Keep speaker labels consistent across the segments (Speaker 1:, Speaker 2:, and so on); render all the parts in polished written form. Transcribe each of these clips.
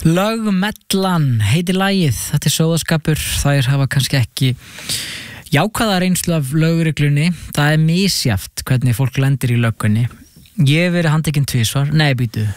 Speaker 1: Lögmellan heitir lagið, þetta sóðaskapur, þær hafa kannski ekki jákvæða reynslu af lögreglunni, það misjafnt hvernig fólk lendir í löggunni. Ég hef verið handtekinn 2 svar, nei býtu,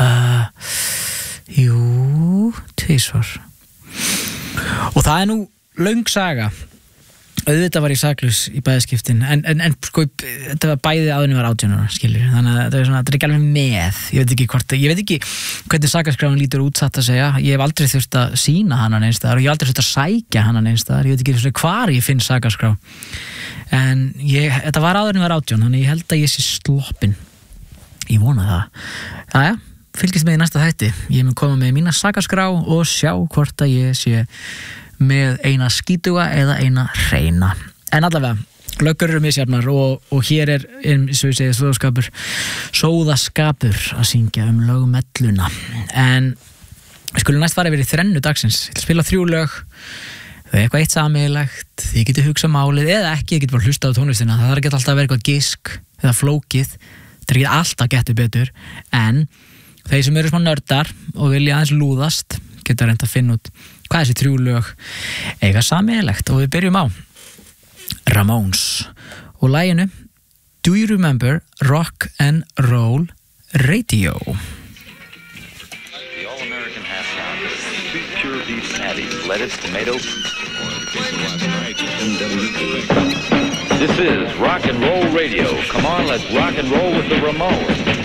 Speaker 1: jú, 2 svar. Og það nú löng saga. Auðvitað var ég saklaus í bæðaskiptin en sko, þetta var bæði áður en ég var 18 ára, skilur, þannig að þetta er ekki alveg með, ég veit ekki hvernig sakaskráin lítur út satt að segja, ég hef aldrei þurft að sýna hana neins staðar og ég hef aldrei þurft að sækja hana neins staðar, ég veit ekki hvar ég finn sakaskrá, en þetta var áður en ég var 18, þannig ég held að ég sé sloppin, ég vona það. Jæja, fylgist með í næsta þætti, ég mun koma með mína sakaskrá og sjá hvort að ég sé með eina skítuga eða eina hreina. En allavega, löggur eru misjafnar og hér er, eins og ég segi, sóðaskapur að syngja lögmelluna. En við skulum næst fara yfir í þrennu dagsins. Ég ætla að spila 3 lög, þau eitthvað eitt sameiginlegt, þið getið hugsað málið eða ekki, þið getið bara hlusta á tónlistina. Það þarf ekki alltaf að vera eitthvað gisk eða flókið, það er ekki alltaf getið betur, en þeir sem eru smá nördar og vilja aðeins lúðast geta reynt að finna út hvað þessi 3 lög eiga sameiginlegt og við byrjum á Ramones og laginu Do You Remember Rock and Roll Radio.
Speaker 2: The all-American half pound, 2 pure beef patties, lettuce, tomato. This is Rock and Roll Radio. Come on, let's rock and roll with the Ramones.